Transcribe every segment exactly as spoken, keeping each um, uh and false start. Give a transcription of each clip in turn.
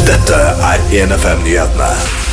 Dette er en F M-nyhetene.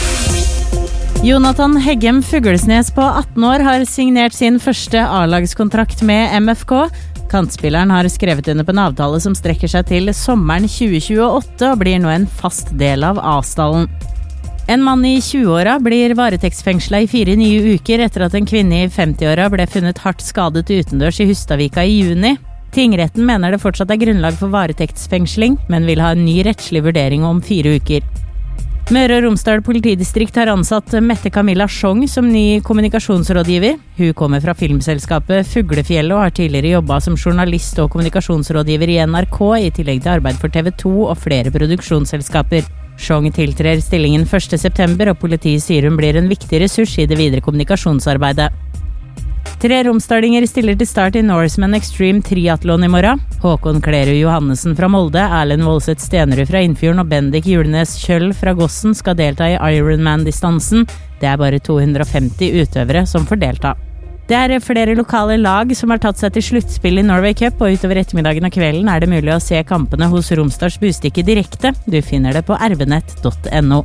Jonathan Heggem Fuglesnes på atten år har signert sin første A-lagskontrakt med M F K. Kantspilleren har skrevet under på en avtale som strekker seg til sommeren tjue tjueåtte og blir nå en fast del av A-stallen. En mann i tjueåra blir varetektsfengslet i fire nye uker etter at en kvinne i femtiåra ble funnet hardt skadet utendørs i Hustadvika i juni. Tingretten mener det fortsatt er grunnlag for varetektsfengsling, men vil ha en ny rettslig vurdering om fire uker. Møre og Romsdal politidistrikt har ansatt Mette Camilla Schong som ny kommunikasjonsrådgiver. Hun kommer fra filmselskapet Fuglefjellet og har tidligere jobbet som journalist og kommunikasjonsrådgiver i N R K, i tillegg til arbeid for T V to og flere produksjonsselskaper. Schong tiltrer stillingen første september, og politiet sier hun blir en viktig ressurs i det videre kommunikasjonsarbeidet. Tre romsdalinger stiller til start i Norseman Extreme Triathlon i morgen. Håkon Klerud Johannessen fra Molde, Erlend Voldseth Stenerud fra Innfjorden og Bendik Julenes Kjøll fra Gossen skal delta i Ironman-distansen. Det er bare to hundre og femti utøvere som får delta. Det er flere lokale lag som har tatt seg til sluttspill i Norway Cup, og utover ettermiddagen og kvelden er det mulig å se kampene hos Romsdals Bustikke direkte. Du finner det på r b nett punktum n o.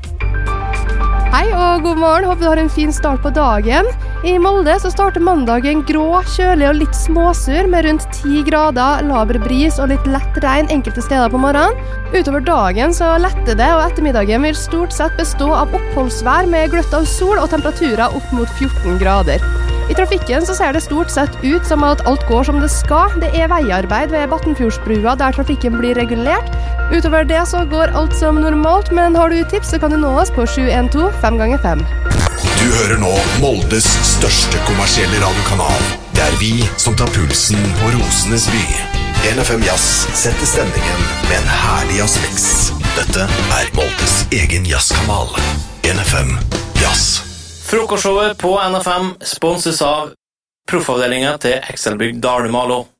Hei og god morgen, håper du har en fin start på dagen. I Molde så starter mandagen grå, kjølig og litt småsur med rundt ti grader, laber bris og litt lett regn enkelte steder på morgenen. Utover dagen så letter det, og ettermiddagen vil stort sett bestå av oppholdsvær med gløtt av sol og temperaturer opp mot fjorten grader. I trafikken så ser det stort sett ut som at alt går som det skal. Det er veiarbeid ved Battenfjordsbrua der trafikken blir regulert. Utover det så går alt som normalt, men har du tips så kan du nå oss på sju en to fem ganger fem. Du hører nå Moldes største kommersielle radiokanal. Det er vi som tar pulsen på Rosenes by. en F M Jazz setter stemningen med en herlig jazzmix. Dette er Moldes egen jazzkanal. en F M Jazz. Frokostshowet på N F M sponses av proffavdelingen til Excelbygg Dalmalo.